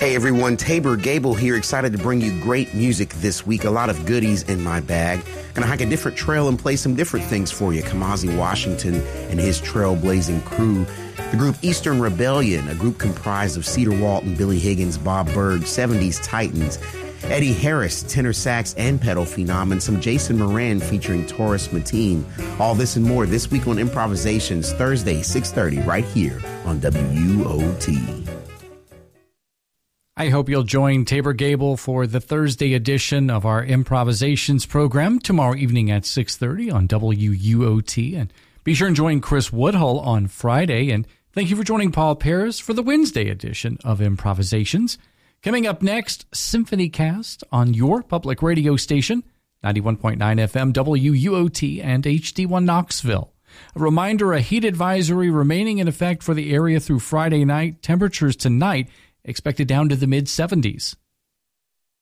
Hey everyone, Tabor Gable here, excited to bring you great music this week. A lot of goodies in my bag. Gonna hike a different trail and play some different things for you. Kamasi Washington and his trailblazing crew. The group Eastern Rebellion, a group comprised of Cedar Walton, Billy Higgins, Bob Berg, 70s Titans, Eddie Harris, tenor sax and pedal phenom, and some Jason Moran featuring Taurus Mateen. All this and more this week on Improvisations, Thursday, 6:30, right here on WUOT. I hope you'll join Tabor Gable for the Thursday edition of our Improvisations program tomorrow evening at 6:30 on WUOT. And be sure and join Chris Woodhull on Friday. And thank you for joining Paul Paris for the Wednesday edition of Improvisations. Coming up next, Symphony Cast on your public radio station, 91.9 FM WUOT and HD1 Knoxville. A reminder, a heat advisory remaining in effect for the area through Friday night. Temperatures tonight expected down to the mid-70s.